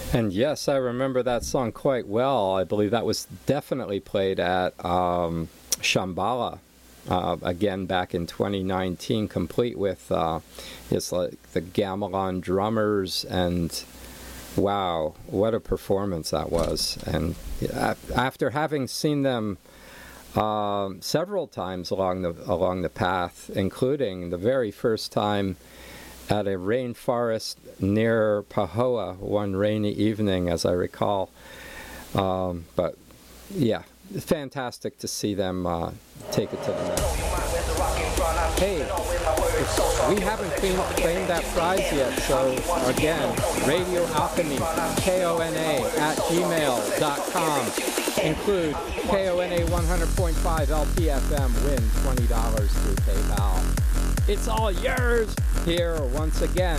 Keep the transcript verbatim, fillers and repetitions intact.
And yes, I remember that song quite well. I believe that was definitely played at um, Shambhala, uh, again back in twenty nineteen, complete with uh, it's like the gamelan drummers, and wow, what a performance that was. And after having seen them um, several times along the along the path, including the very first time at a rainforest near Pahoa one rainy evening, as I recall. Um, but yeah, fantastic to see them uh, take it to the next. Hey, we haven't claimed, claimed that prize yet, so again, Radio Alchemy, K O N A at gmail dot com. Include K O N A one hundred point five L P F M, win twenty dollars through PayPal. It's all yours here once again.